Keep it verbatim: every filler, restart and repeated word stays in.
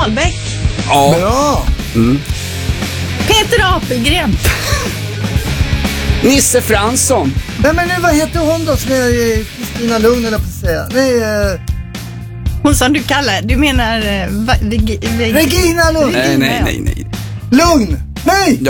Wahlbeck. Ja. Bra. Mm. Peter Apelgren. Nisse Fransson. Nej men nu, vad heter hon då som är Kristina Lugn eller på att säga? Nej, eh... Hon som du kallar, du menar... Uh, va, veg, veg, Regina Lugn. Nej, nej, nej, nej. Lugn. Nej.